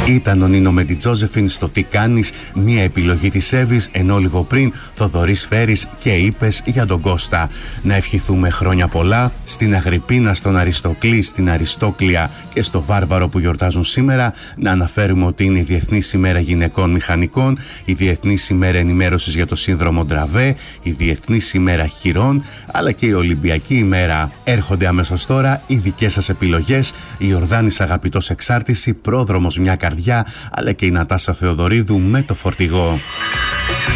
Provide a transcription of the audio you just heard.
Ήταν ο Νίνο με την Τζόζεφιν στο Τι κάνεις, μια επιλογή της Εύης, ενώ λίγο πριν Θοδωρής Φέρης και είπες για τον Κώστα. Να ευχηθούμε χρόνια πολλά στην Αγρυπίνα, στον Αριστοκλή, στην Αριστόκλια και στο Βάρβαρο που γιορτάζουν σήμερα. Να αναφέρουμε ότι είναι η Διεθνής ημέρα γυναικών μηχανικών, η Διεθνής ημέρα ενημέρωσης για το σύνδρομο Ντραβέ, η Διεθνής ημέρα χειρών, αλλά και η Ολυμπιακή ημέρα. Έρχονται αμέσως τώρα οι δικές σας επιλογές. Η Ιορδάνης Αγαπητός Εξάρτηση, Πρόδρομος μια καρδιά, αλλά και η Νατάσα Θεοδωρίδου με το Φορτηγό.